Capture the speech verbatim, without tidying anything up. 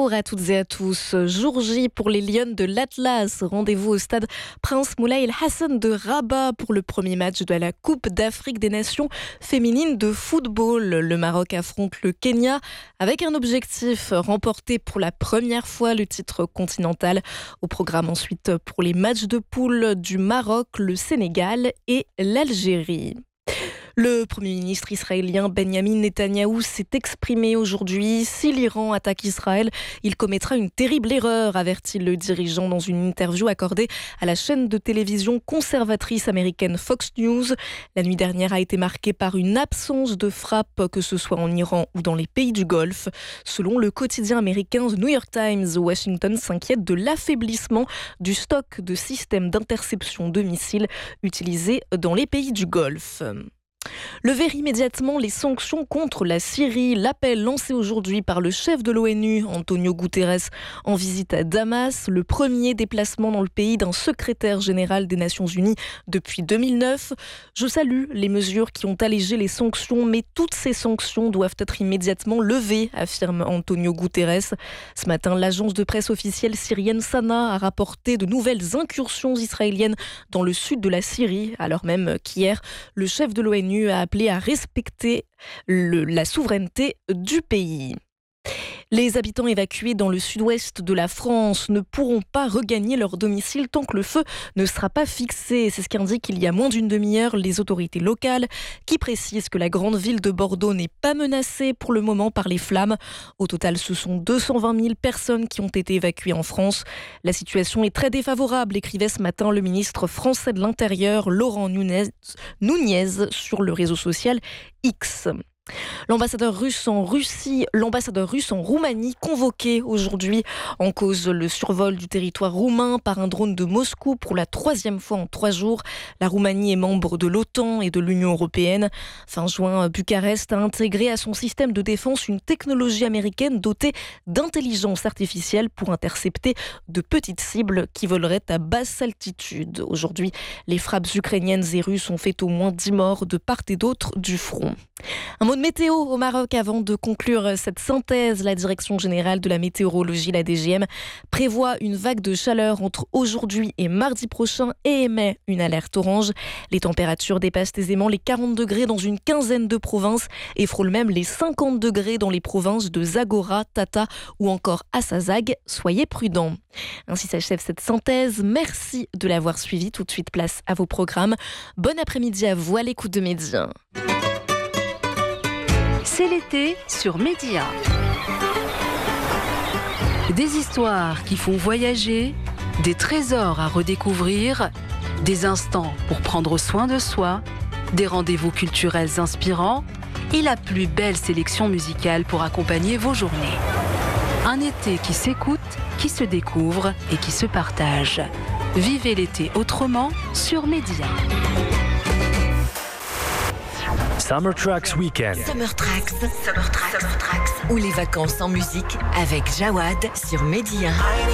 Bonjour à toutes et à tous. Jour J pour les Lionnes de l'Atlas. Rendez-vous au stade Prince Moulay El Hassan de Rabat pour le premier match de la Coupe d'Afrique des Nations féminines de football. Le Maroc affronte le Kenya avec un objectif, remporter pour la première fois le titre continental. Au programme ensuite pour les matchs de poule du Maroc, le Sénégal et l'Algérie. Le Premier ministre israélien Benjamin Netanyahou s'est exprimé aujourd'hui. Si l'Iran attaque Israël, il commettra une terrible erreur, avertit le dirigeant dans une interview accordée à la chaîne de télévision conservatrice américaine Fox News. La nuit dernière a été marquée par une absence de frappe, que ce soit en Iran ou dans les pays du Golfe. Selon le quotidien américain The New York Times, Washington s'inquiète de l'affaiblissement du stock de systèmes d'interception de missiles utilisés dans les pays du Golfe. Lever immédiatement les sanctions contre la Syrie, l'appel lancé aujourd'hui par le chef de l'ONU, Antonio Guterres, en visite à Damas, le premier déplacement dans le pays d'un secrétaire général des Nations Unies depuis deux mille neuf. Je salue les mesures qui ont allégé les sanctions, mais toutes ces sanctions doivent être immédiatement levées, affirme Antonio Guterres. Ce matin, l'agence de presse officielle syrienne Sana a rapporté de nouvelles incursions israéliennes dans le sud de la Syrie, alors même qu'hier, le chef de l'ONU a appelé à respecter le, la souveraineté du pays. Les habitants évacués dans le sud-ouest de la France ne pourront pas regagner leur domicile tant que le feu ne sera pas fixé. C'est ce qu'indiquent il y a moins d'une demi-heure les autorités locales qui précisent que la grande ville de Bordeaux n'est pas menacée pour le moment par les flammes. Au total, ce sont deux cent vingt mille personnes qui ont été évacuées en France. La situation est très défavorable, écrivait ce matin le ministre français de l'Intérieur, Laurent Nunez, Nunez, sur le réseau social X. L'ambassadeur russe en Russie, l'ambassadeur russe en Roumanie, convoqué aujourd'hui en cause le survol du territoire roumain par un drone de Moscou pour la troisième fois en trois jours. La Roumanie est membre de l'OTAN et de l'Union européenne. Fin juin, Bucarest a intégré à son système de défense une technologie américaine dotée d'intelligence artificielle pour intercepter de petites cibles qui voleraient à basse altitude. Aujourd'hui, les frappes ukrainiennes et russes ont fait au moins dix morts de part et d'autre du front. Un mot de météo au Maroc avant de conclure cette synthèse. La Direction générale de la météorologie, la D G M, prévoit une vague de chaleur entre aujourd'hui et mardi prochain et émet une alerte orange. Les températures dépassent aisément les quarante degrés dans une quinzaine de provinces et frôlent même les cinquante degrés dans les provinces de Zagora, Tata ou encore Assazag. Soyez prudents. Ainsi s'achève cette synthèse. Merci de l'avoir suivi. Tout de suite, place à vos programmes. Bon après-midi à vous à l'écoute de Média. C'est l'été sur Média. Des histoires qui font voyager, des trésors à redécouvrir, des instants pour prendre soin de soi, des rendez-vous culturels inspirants et la plus belle sélection musicale pour accompagner vos journées. Un été qui s'écoute, qui se découvre et qui se partage. Vivez l'été autrement sur Média. Summer Tracks Weekend. Summer Tracks, Summer Tracks, Summer Tracks, ou les vacances en musique avec Jawad sur Média.